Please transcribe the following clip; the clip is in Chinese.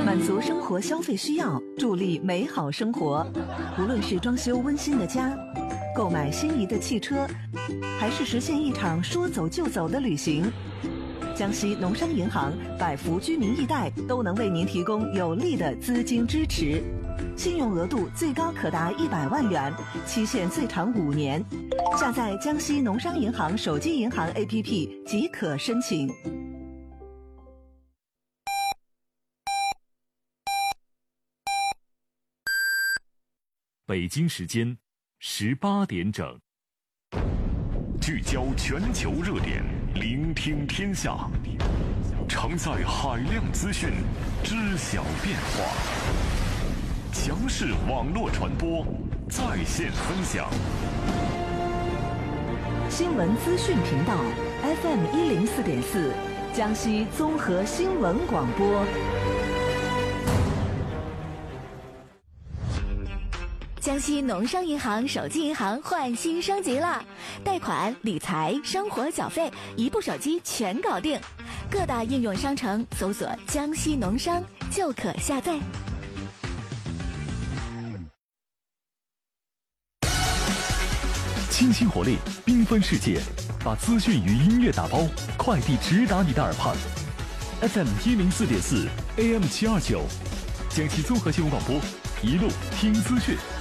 满足生活消费需要，助力美好生活。无论是装修温馨的家，购买心仪的汽车，还是实现一场说走就走的旅行，江西农商银行百福居民易贷都能为您提供有力的资金支持，信用额度最高可达100万元，期限最长5年。下载江西农商银行手机银行 APP 即可申请。 北京时间18点整，聚焦全球热点，聆听天下，承载海量资讯，知晓变化。强势网络传播，在线分享。 新闻资讯频道 FM104.4，江西综合新闻广播。 江西农商银行手机银行换新升级了，贷款、理财、生活缴费，一部手机全搞定。各大应用商城搜索“江西农商”就可下载。 清新活力，缤纷世界，把资讯与音乐打包，快递直达你的耳畔。FM104.4 AM729，江西综合新闻广播，一路听资讯。